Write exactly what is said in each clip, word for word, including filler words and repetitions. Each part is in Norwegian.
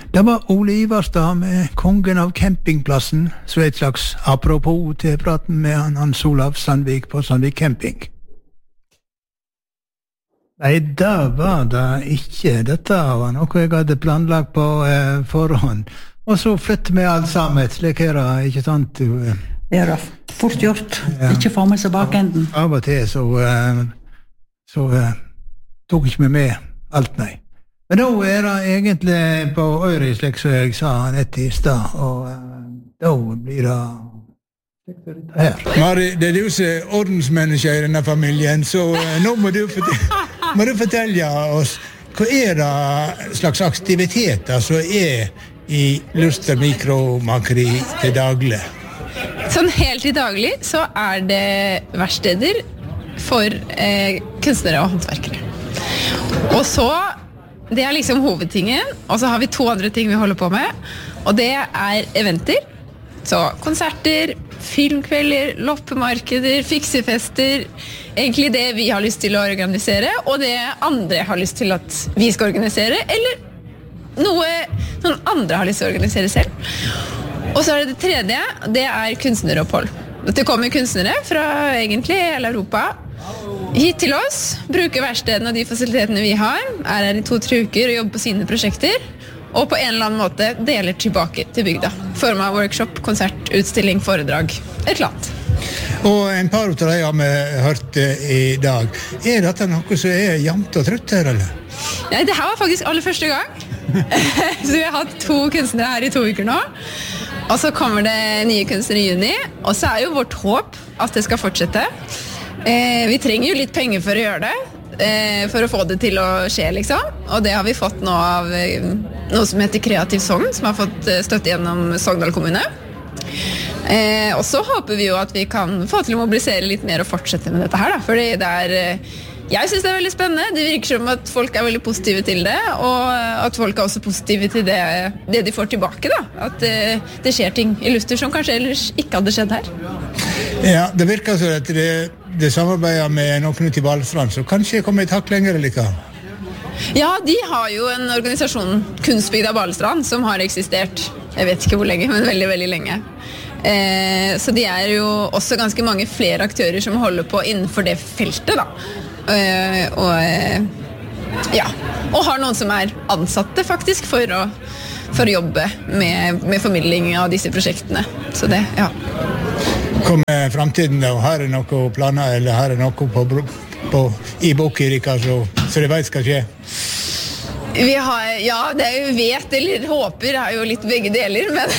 Det var Ole Ivarstad med kongen av campingplassen, så et slags apropos til praten med han Hans Olav Sandvik på Sandvik Camping. Nei, det var det ikke. Dette var noe jeg hadde planlagt på eh, forhånd. Og så flytter vi alt sammen, slik her, ikke sant? Det er fort gjort, ja. Ikke få med seg bakenden. Av og til så, eh, så eh, tok ikke vi med alt, nei. Men da er det egentlig på øyre, slik som jeg sa nett i stad, og uh, da blir det her. Mari, det er du som er ordensmenneske i denne familien, så uh, nå må du, fortelle, må du fortelle oss, hva er det slags aktiviteter som er i Luster Mikromakeri til daglig? Sånn helt i daglig så er det verksteder for eh, kunstnere og håndverkere. Og så det er liksom hovedtingen, og så har vi to andre ting vi holder på med, og det er eventer, så konserter, filmkvelder, loppemarkeder, fiksefester, egentlig det vi har lyst til å organisere, og det andre har lyst til at vi skal organisere, eller noe noen andre har lyst til å organisere selv. Og så er det det tredje, det er kunstneropphold. Det kommer kunstnere fra egentlig hele Europa, hit til oss, bruker verkstedene og de fasilitetene vi har, er her i to-tre uker og jobber på sine prosjekter, og på en eller annen måte deler tilbake til bygda. Form av workshop, konsert, utstilling, foredrag, et eller annet. Og en par av de har vi hørt i dag. Er dette noe som er jevnt og trøtt her, eller? Nei, det her var faktisk aller første gang. Så vi har hatt to kunstnere her i to uker nå. Og så kommer det nye kunstnere i juni, og så er jo vårt håp at det skal fortsette. Eh, vi trenger jo litt penger for å gjøre det, eh, for å få det til å skje, liksom. Og det har vi fått nå av eh, noe som heter Kreativ Sogn, som har fått eh, støtte gjennom Sogndal kommune. Eh, og så håper vi jo at vi kan få til å mobilisere litt mer og fortsette med dette her, da. Fordi det er, eh, jeg synes det er veldig spennende. Det virker som at folk er veldig positive til det, og at folk er også positive til det, det de får tilbake, da. At eh, det skjer ting i Luster som kanskje ellers ikke hadde skjedd her. Ja, det virker så at det Det samarbeider med noen ute i Balestrand, så kanskje kommer et hakk lenger eller ikke? Ja, de har jo en organisasjon, Kunstbygda Balestrand, som har eksistert, jeg vet ikke hvor lenge, men veldig, veldig lenge. Eh, så de er jo også ganske mange flere aktører som holder på innenfor det feltet, da. Eh, og, eh, ja, og har noen som er ansatte, faktisk, for å, for å jobbe med, med formidling av disse prosjektene. Så det, ja. Kommer fremtiden da, og her er noe planer, eller her er noe på, på, i Bokkirika, så, så det vet skal skje? Vi har, ja, det er jo vet eller håper er jo litt begge deler, men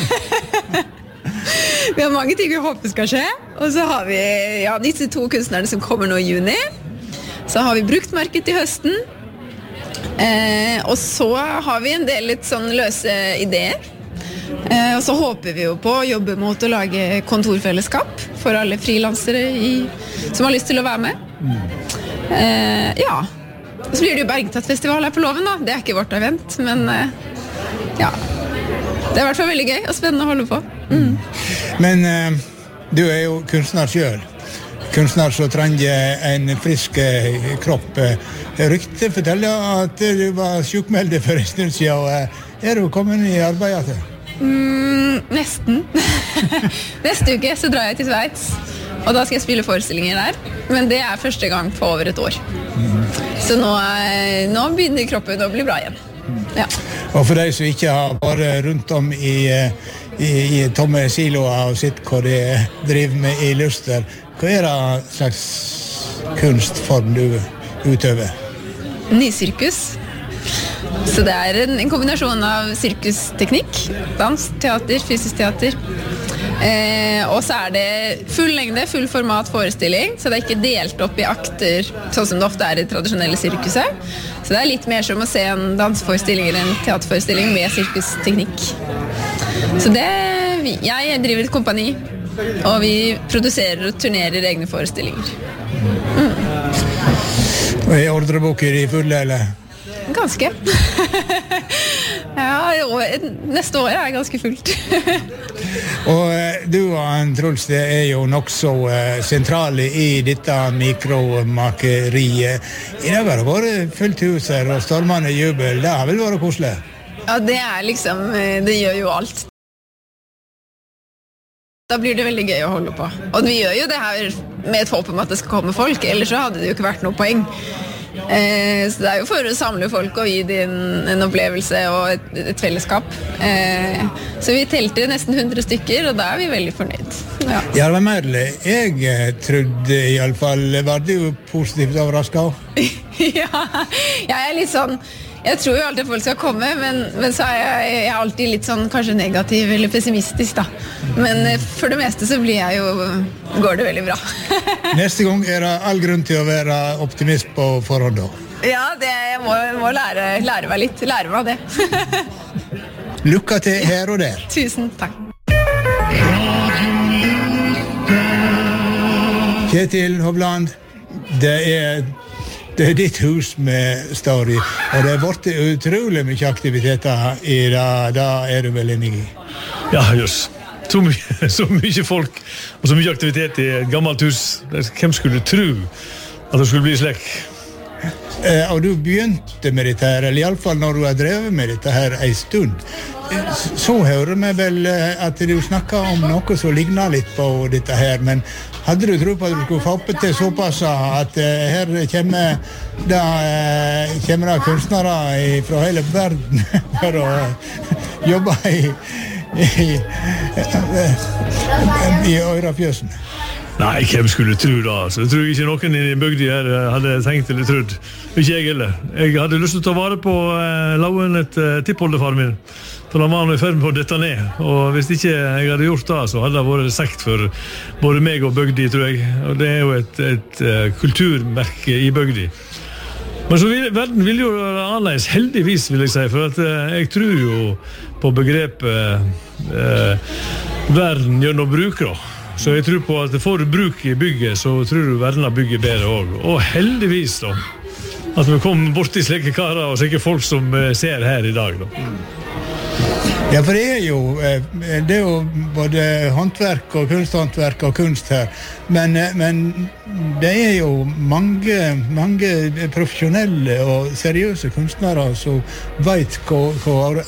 vi har mange ting vi håper skal skje, og så har vi ja, disse to kunstnerne som kommer nå i juni, så har vi bruktmarked til høsten, eh, og så har vi en del litt sånn løse ideer. Eh, og så håper vi jo på å jobbe mot å lage kontorfellesskap for alle frilansere i, som har lyst til å være med. Eh, ja, så blir det jo Bergtattfestival her på Loven da. Det er ikke vårt event, men eh, ja, det er i hvert fall veldig gøy og spennende å holde på. Mm. Men eh, du er jo kunstner selv. Kunstner som trenger en frisk kropp. Ryktet forteller at du var sjukmeldt for en stund siden, og er du kommet i arbeidet til? Mm, nesten. Neste uke så drar jeg til Sveits, og da skal jeg spille forestillinger der. Men det er første gang på over et år. Mm. Så nå, nå begynner kroppen å bli bra igjen. Ja. Og for de som ikke har vært rundt om i, i, i tomme siloer og sitt hva de driver med i Luster, hva er det slags kunstform du utøver? Nysirkus. Så det er en, en kombinasjon av sirkusteknikk, dans, teater, fysisk teater. Eh, og så er det full lengde, full format forestilling, så det er ikke delt opp i akter, sånn som det ofte er i tradisjonelle sirkuset. Så det er litt mer som å se en danseforestilling eller en teaterforestilling med sirkusteknikk. Så det, jeg driver et kompani, og vi produserer og turnerer egne forestillinger. Mm. Og er ordrebøker i fulle, eller? Ganske. Ja, neste år er ganske fullt. Og du og Truls, det er jo nok så sentrale i dette mikromakeriet. I dag har det vært fullt hus her og stormende jubel. Det har vel vært koselig? Ja, det er liksom, det gjør jo alt. Da blir det veldig gøy å holde på. Og vi gjør jo det her med et håp om at det skal komme folk, ellers så hadde det jo ikke vært noe poeng. Eh, så det er jo for å samle folk og gi dem en opplevelse og et, et fellesskap. Eh, så vi telte nesten hundre stykker, og da er vi veldig fornøyd. Ja, ja det var merlig. Jeg trodde i alle fall, var det jo positivt overrasket? Ja, jeg er litt sånn, jeg tror jo alltid at folk skal komme, men, men så er jeg, jeg er alltid litt sånn kanskje negativ eller pessimistisk da. Men for det meste så blir jeg jo, går det veldig bra. Neste gang er det all grunn til å være optimist på forhånd da. Ja, det, jeg må, må lære, lære meg litt, lære meg det. Lykke til her og der. Tusen takk. Kjetil Hovland, det er Det er ditt hus med står i, og det har vært utrolig mye aktiviteter i det, da er du vel enig i? Ja, just. Så mye, så mye folk og så mye aktivitet i et gammelt hus. Hvem skulle tro at det skulle bli slik? Eh, og du begynte med dette her, eller i alle fall når du har drevet med dette her en stund, så hører vi vel at du snakker om noe som ligner litt på dette her, men hadde du tro på at du skulle få opp til såpass at uh, her kommer da, uh, kommer da kunstnere fra hele verden for å jobbe i, i, uh, i Øyrafjøsen? Nei, hvem skulle tro da? Altså, jeg tror ikke noen i bygden her hadde tenkt eller trodd. Ikke jeg heller. Jeg hadde lyst til å ta vare på uh, lauen et uh, tippoldefar min. For han var nå i ferd med å dette ned. Og hvis ikke jeg hadde gjort det, så hadde det vært sekt for både meg og bygdi, tror jeg. Og det er jo et, et uh, kulturmerke i bygdi. Men så vil, verden vil jo være annerledes, heldigvis vil jeg si, for at uh, jeg tror jo på begrepet uh, verden gjør noe bruk da. Så jeg tror på at får du bruk i bygget, så tror du verden har bygget bedre også. Og heldigvis da, at vi kommer bort til slike karer og slike folk som uh, ser her i dag da. Ja, for det er jo, det er jo både håndverk og kunsthåndverk og kunst her, men, men det er jo mange, mange profesjonelle og seriøse kunstnere som vet hva, hva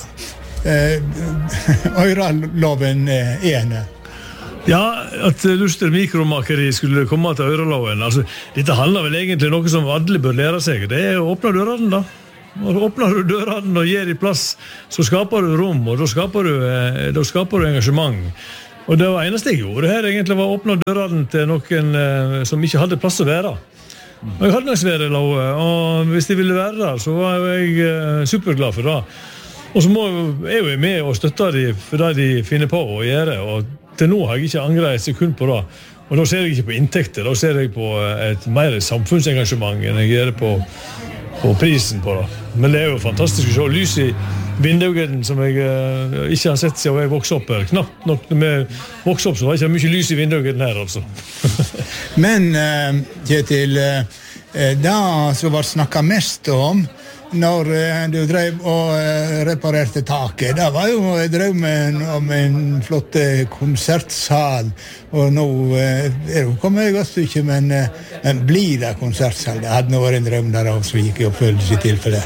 Øyraloven er. Ja, at Luster mikromakeri skulle komme til Øyraloven, altså, dette handler vel egentlig noe som alle bør lære seg, det er å åpne dørene da. Og åpner du dørene og gir i plass, så skaper du rom, og da skaper du, da skaper du engasjement. Og det var eneste jeg gjorde her egentlig var å åpne dørene til noen eh, som ikke hadde plass å være. Og jeg hadde nok svære lov, og hvis de ville være der, så var jeg eh, superglad for det. Og så må jeg jo med og støtte dem for det de finner på å gjøre, og til nå har jeg ikke angret et sekund på det. Og da ser jeg ikke på inntekter, da ser jeg på et mer samfunnsengasjement enn jeg gjør på på prisen på det. Men det er jo fantastisk å se lys i vinduene som jeg uh, ikke har sett siden jeg vokste opp her. Knapt nok når vi vokste opp så var det ikke mye lys i vinduene her altså. Men uh, Kjetil, uh, det som var snakket mest om når uh, du drev og uh, reparerte taket, det var jo drømmen om en flott konsertsal, og nå uh, er det kommet et godt stykke, men uh, blir det konsertsal? Det hadde nå vært en drøm der også, så gikk jeg oppfølgelse i tilfelle.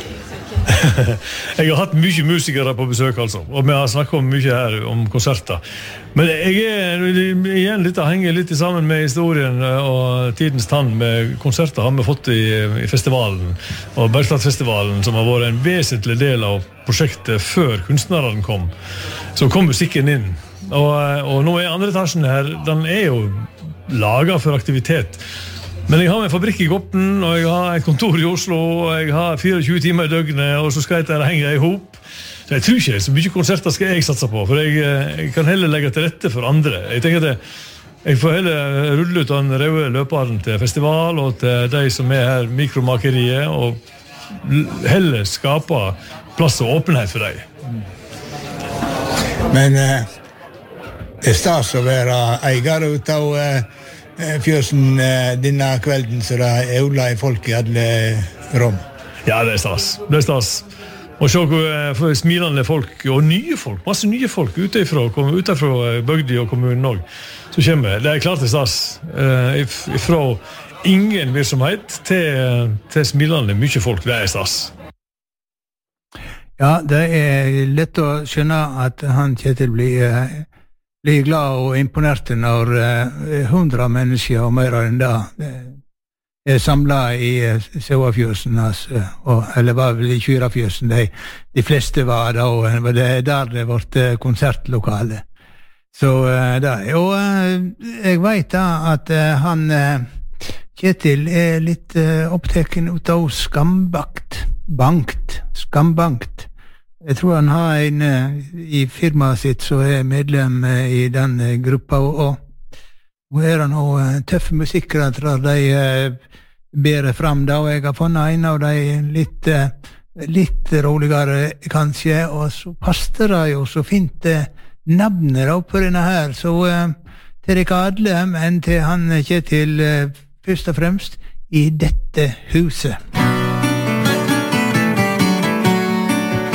Jeg har hatt mye musikere på besøk altså, og vi har snakket om mye her om konserter. Men jeg er igjen litt henger litt sammen med historien og tidens tann med konserter har vi fått i, i festivalen, og Bergstadfestivalen, som har vært en vesentlig del av prosjektet før kunstnerne kom. Så kom musikken inn. Og, og nå er andre etasjen her, den er jo laget for aktivitet. Men jeg har en fabrikk i Gorten, og jeg har et kontor i Oslo, og jeg har fireogtjue timer i døgnet, og så skal jeg til å henge i hop. Så jeg tror ikke så mye konserter skal jeg satse på, for jeg, jeg kan heller legge til rette for andre. Jeg tenker at jeg får heller rulle ut den røde løperen til festival, og til de som er her mikromakeriet, og heller skape plass og åpenhet for dem. Men eh, det er stas å være eier ut av eh, fjøsen eh, denne kvelden, så det er øvla i folk i alle rom. Ja, det er stas. Det er stas. Og se hvor smilende folk, og nye folk, masse nye folk utenfra, kommer utenfra bygdi og kommunen også, så kommer det. Er klart det er stas. Eh, fra ingen virksomhet til, til smilende mye folk, det er stas. Ja, det er lett å skjønne at han Kjetil blir, blir glad og imponert når hundre mennesker og mer enn det er samlet i Sauafjøsen, altså, og, eller var vel i Kyrafjøsen, de, de fleste var da, og det er der det ble konsertlokale. Så da, og jeg vet da at han, Kjetil, er litt opptaken ut av skambakt, bankt, skambankt. Jeg tror han har en i firmaet sitt som er medlem i den gruppa, og og er han også tøffe musikkere, de ber fram da, og jeg har funnet en av de litt, litt roligere kanskje, og så passer det jo så fint navnet da på denne her, så til dere alle, men til han Kjetil først og fremst i dette huset.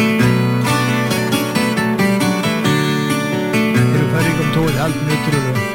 Er du ferdig om to og et halvt minutter, tror du?